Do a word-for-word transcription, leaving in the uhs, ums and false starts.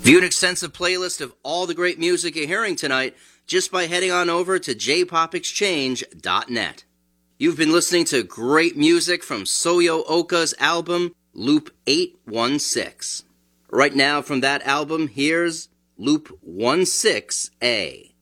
View an extensive playlist of all the great music you're hearing tonight just by heading on over to j pop exchange dot net. You've been listening to great music from Soyo Oka's album, Loop eight one six. Right now from that album, here's Loop one six A.